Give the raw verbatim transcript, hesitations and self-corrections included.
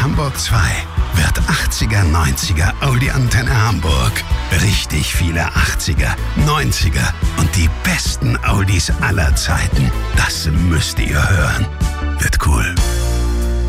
Hamburg zwei wird achtziger, neunziger Audi-Antenne Hamburg. Richtig viele achtziger, neunziger und die besten Audis aller Zeiten. Das müsst ihr hören. Wird cool.